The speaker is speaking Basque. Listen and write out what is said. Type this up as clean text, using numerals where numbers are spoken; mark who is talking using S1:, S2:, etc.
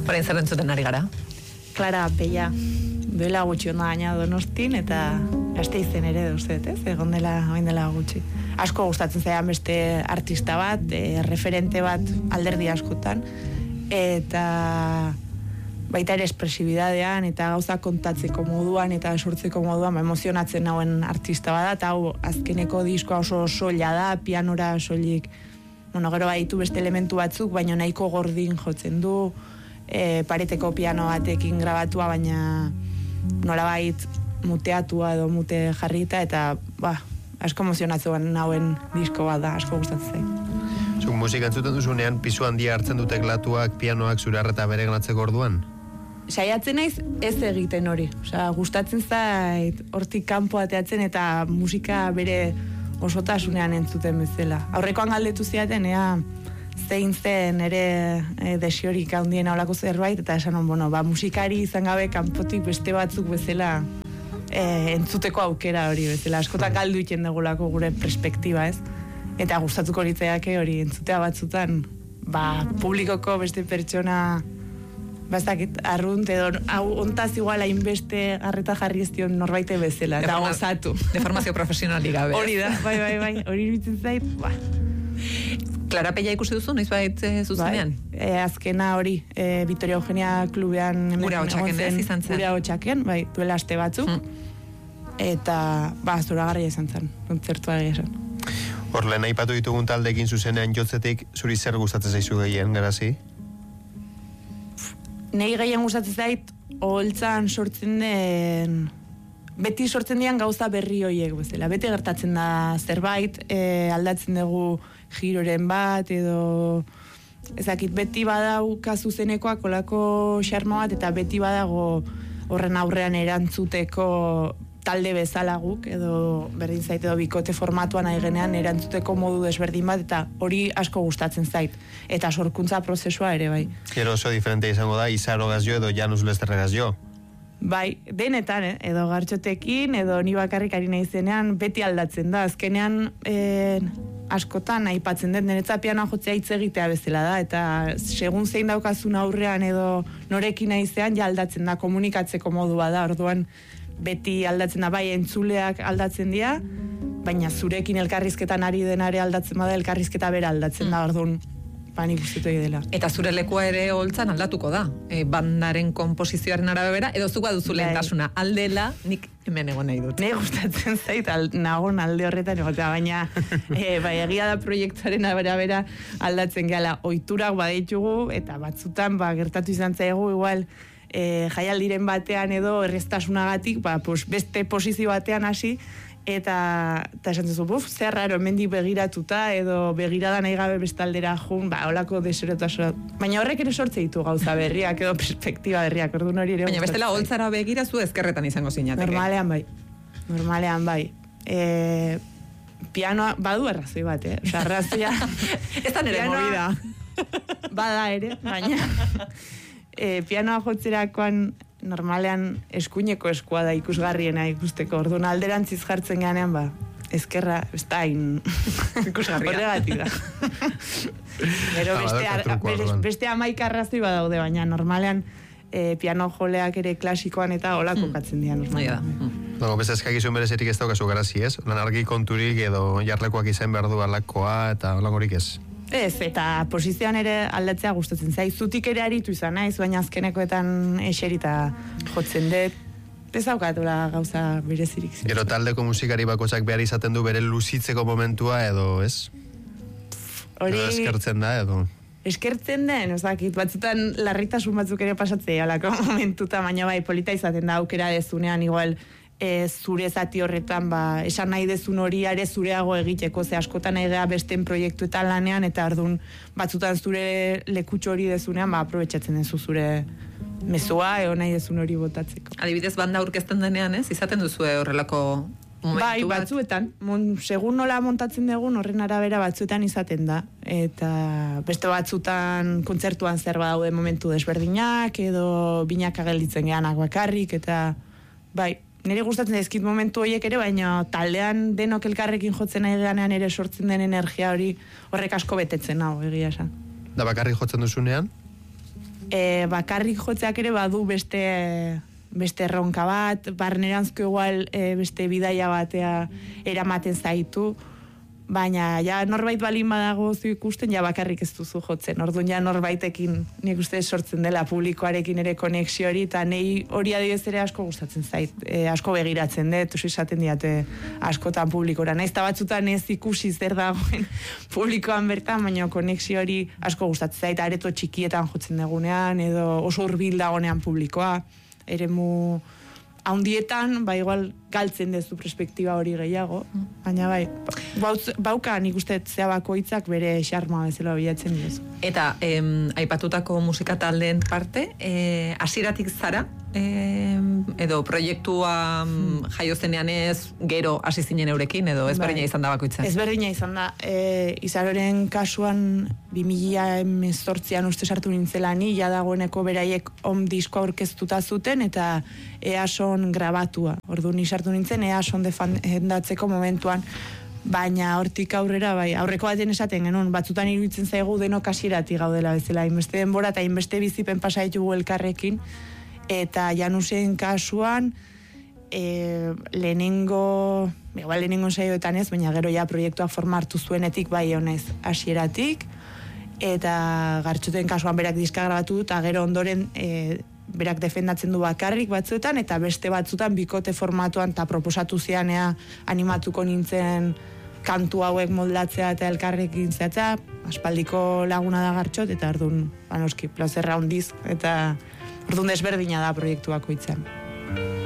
S1: Horain zer entzuten ari gara?
S2: Clara Peia, duela gutxi onda gaina Donostin, eta Gasteizen ere duzet, ez? Egon dela gutxi. Asko gustatzen zaidan beste artista bat, referente bat alderdi askotan, eta baita ere espresibidadean, eta gauza kontatzeko moduan, eta sortzeko moduan, emozionatzen nauen artista bada, eta hau azkeneko diskoa oso soila da, pianora soilik, gero baditu beste elementu batzuk, baina nahiko gordin jotzen du, pareteko piano batekin grabatua, baina nolabait muteatua edo mute jarrita, eta asko emozionatzen nauen disko bat da, asko gustatzen zain.
S3: Zuk musika entzuten duzunean, pisu handia hartzen dute klatuak, pianoak zure arreta bere ganatzeko orduan?
S2: Saiatzen naiz ez egiten hori. Gustatzen zait hortik kanpo ateatzen eta musika bere osotasunean entzuten bezala. Aurrekoan galdetu ziaten, zein zen ere desiorik handien aulako zerbait, eta esan musikari izan gabe kanpotik beste batzuk bezala entzuteko aukera hori bezala. Askotan galdu iten dugulako gure perspektiba, ez? Eta gustatuko litzeake hori entzutea batzutan, publikoko beste pertsona bastakit arrunt edo ontaz igual hainbeste arreta jarri ez dion norbaite bezala, eta gozatu.
S1: De formazio profesionalik gabe.
S2: Hori da, bai, hori iruditzen zait,
S1: Clara Peia ikusi duzu, noiz bait zuzenean?
S2: Azkena hori, Vitoria Eugenia klubean
S1: Gura hotxaken ez izan zen.
S2: Gura hotxaken, duela aste batzuk, eta zoragarria izan zen, kontzertua esan.
S3: Hor, lehen aipatu ditugun taldekin zuzenean jotzetik, zuri zer gustatzen zaizu gehien, garazi?
S2: Nei gehien gustatzen zait, oholtzan sortzen den, beti sortzen dian gauza berri horiek bezala. Beti gertatzen da zerbait, aldatzen dugu giroren bat, edo ezakit, beti badauka zuzenekoak olako xarma bat, eta beti badago horren aurrean erantzuteko talde bezala guk, edo berdin zait, edo bikote formatuan nahi genean erantzuteko modu desberdin bat, eta hori asko gustatzen zait. Eta sorkuntza prozesua ere, bai.
S3: Gero oso diferente izango da, Izaro Gazio edo Janus Lester Gazio.
S2: Bai, denetan, edo gartxotekin, edo ni bakarrik ari nahi zenean, beti aldatzen da. Azkenean, askotan aipatzen den, niretza pianoa jotzea hitz egitea bezala da, eta segun zein daukazun aurrean edo norekin nahi zean, ja aldatzen da, komunikatzeko modua da, orduan beti aldatzen da, bai entzuleak aldatzen dira, baina zurekin elkarrizketan ari denare aldatzen bada, elkarrizketa bera aldatzen da, orduan panik ustetu dela.
S1: Eta zure lekua ere holtzan aldatuko da, bandaren komposizioaren arabera, edo zuk baduzu lehentasuna, aldela, nik hemen egon nahi dut.
S2: Ne gustatzen zait, nagon alde horretan egotea, baina egia da proiektuaren arabera aldatzen gehala, ohiturak baditugu, eta batzutan gertatu izan zaigu, igual, jaialdiren batean edo erreztasunagatik, beste posizio batean hasi, eta esan duzu, zer raro, hemendik begiratuta, edo begirada nahi gabe bestaldera jun, holako deserotasuna. Baina horrek ere sortze ditu gauza berriak, edo perspektiba berriak, orduan hori ere.
S1: Baina bestela holtzara begira zu ezkerretan izango zinateke.
S2: Normalean bai. Pianoa, badu errazoi bat, arrazoia.
S1: Ez da nire movida.
S2: Bada ere, baina pianoa jotzerakoan normalean eskuineko eskua da ikusgarriena ikusteko. Orduan alderantziz jartzen ganean, ezkerra, ez da ikusgarria. Horregatik da. Gero beste 11 arrazoi badaude, baina normalean piano joleak ere klasikoan eta holako katzen dira normalean.
S3: Beste eskakizun berezetik ez daukazu garazi, ez? Lan argi konturik edo jarlekoak izan behar du alakoa eta holangorik ez?
S2: Ez, eta posizioan ere aldatzea gustatzen zaiz. Zutik ere aritu izan naiz, baina azkenekoetan eserita jotzen dut. Ez daukatula gauza berezirik.
S3: Gero taldeko musikari bakoitzak behar izaten du bere luzitzeko momentua edo, ez? Hori eskertzen da edo?
S2: Eskertzen den, batzutan larritasun batzuk ere pasatzea alako momentuta, baina bai polita izaten da aukera dezunean igual zure zati horretan esan nahi dezun hori ere zureago egiteko, ze askotan nahi gara besten proiektuetan lanean, eta ardun batzutan zure lekutxo hori dezunean aprobetxatzen dezu zure mezua eo nahi dezun hori botatzeko.
S1: Adibidez banda aurkezten denean, ez? Izaten duzue horrelako momentu
S2: bai, batzuetan, segun nola montatzen dugun horren arabera batzuetan izaten da, eta beste batzutan kontzertuan zer badaude momentu desberdinak, edo binak agelditzen geanak bakarrik, eta bai, nire gustatzen zaizkit momentu horiek ere, baina taldean denok elkarrekin jotzen nahi ganean ere sortzen den energia hori horrek asko betetzen hau, egia esan.
S3: Da bakarrik jotzen duzunean?
S2: bakarrik jotzeak ere badu beste erronka bat, barneranzko igual beste bidaia batea eramaten zaitu, baina ja norbait balin badago zu ikusten, ja bakarrik ez duzu jotzen. Orduan ja norbaitekin nik uste sortzen dela publikoarekin ere konexio hori, eta nei hori adibidez ere asko gustatzen zait, asko begiratzen dut, esaten diate askotan publikora. Naiz eta batzutan ez ikusi zer dagoen publikoan bertan, baina konexio hori asko gustatzen zait, areto txikietan jotzen dugunean, edo oso hurbil dagonean publikoa, eremu haundietan, igual galtzen dezu perspektiba hori gehiago, baina bauka nik uste zea bakoitzak bere xarma bezala bilatzen duz.
S1: Eta aipatutako musika taldeen parte, hasieratik zara, edo proiektua jaio zenean ez, gero hasi zinen eurekin, edo ezberdina izan da bakoitzak?
S2: Ezberdina izan da. Izaroren kasuan 2018an uste sartu nintzela ni, ja dagoeneko beraiek disko aurkeztuta zuten, eta EASON grabatua. Orduan sartu nintzen EASON defendatzeko momentuan, baina hortik aurrera, aurreko baten esaten genuen, batzutan iruditzen zaigu denok hasieratik gaudela bezala, hainbeste denbora eta hainbeste bizipen pasa ditugu elkarrekin, eta Janusen kasuan, lehenengo saioetan ez, baina gero ja proiektuak forma hartu zuenetik bai honez hasieratik, eta Gartxoten kasuan berak diska grabatu, eta gero ondoren berak defendatzen du bakarrik batzuetan, eta beste batzutan bikote formatuan, eta proposatu zianea animatuko nintzen kantu hauek moldatzea eta elkarrekin zehatzea, aspaldiko laguna da Gartxot, eta orduan, plazerra hondiz, eta orduan desberdina da proiektuak oitzen.